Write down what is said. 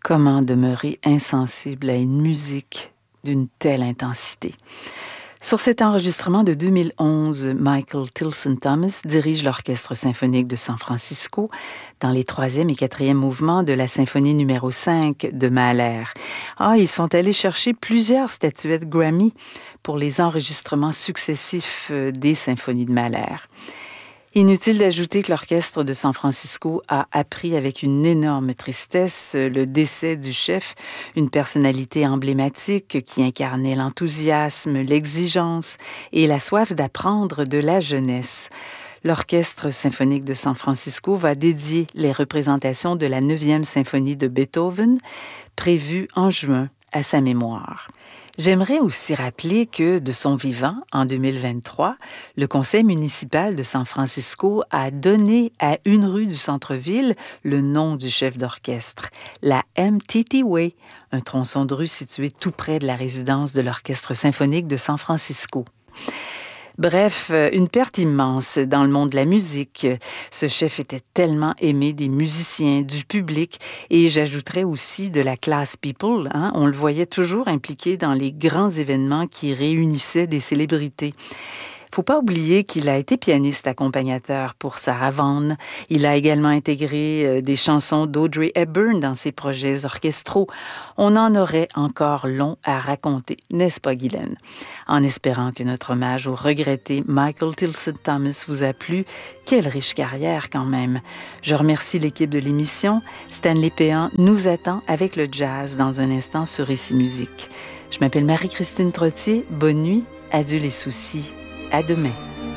Comment demeurer insensible à une musique d'une telle intensité? Sur cet enregistrement de 2011, Michael Tilson Thomas dirige l'Orchestre symphonique de San Francisco dans les 3e et 4e mouvements de la symphonie numéro 5 de Mahler. Ils sont allés chercher plusieurs statuettes Grammy pour les enregistrements successifs des symphonies de Mahler. Inutile d'ajouter que l'Orchestre de San Francisco a appris avec une énorme tristesse le décès du chef, une personnalité emblématique qui incarnait l'enthousiasme, l'exigence et la soif d'apprendre de la jeunesse. L'Orchestre symphonique de San Francisco va dédier les représentations de la 9e symphonie de Beethoven, prévue en juin, à sa mémoire. J'aimerais aussi rappeler que, de son vivant, en 2023, le conseil municipal de San Francisco a donné à une rue du centre-ville le nom du chef d'orchestre, la MTT Way, un tronçon de rue situé tout près de la résidence de l'Orchestre symphonique de San Francisco. Bref, une perte immense dans le monde de la musique. Ce chef était tellement aimé des musiciens, du public et j'ajouterais aussi de la class people. On le voyait toujours impliqué dans les grands événements qui réunissaient des célébrités. Faut pas oublier qu'il a été pianiste accompagnateur pour Sarah Vaughan. Il a également intégré des chansons d'Audrey Hepburn dans ses projets orchestraux. On en aurait encore long à raconter, n'est-ce pas, Guylaine? En espérant que notre hommage au regretté Michael Tilson Thomas vous a plu, quelle riche carrière quand même. Je remercie l'équipe de l'émission. Stanley Péan nous attend avec le jazz dans un instant sur Ici Musique. Je m'appelle Marie-Christine Trottier. Bonne nuit. Adieu les soucis. À demain.